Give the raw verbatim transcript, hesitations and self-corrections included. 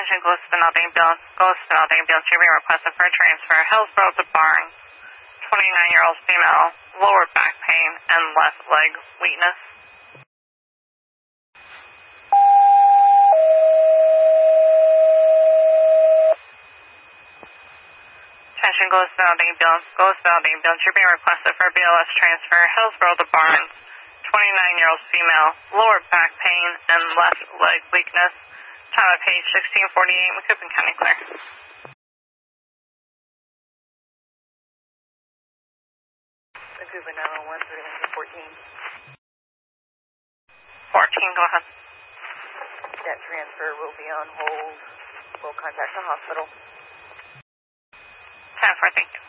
Attention, Gloucester ambulance. Gloucester ambulance. You're being requested for a transfer. Hillsborough to Barnes. twenty-nine-year-old female. Lower back pain and left leg weakness. Attention, Gloucester ambulance. Gloucester ambulance. You're being requested for a B L S transfer. Hillsborough to Barnes. twenty-nine-year-old female. Lower back pain and left leg weakness. Time of page sixteen forty-eight, Macoupin County clear. Macoupin nine one one, three one fourteen. fourteen, go ahead. That transfer will be on hold. We'll contact the hospital. ten four, thank you.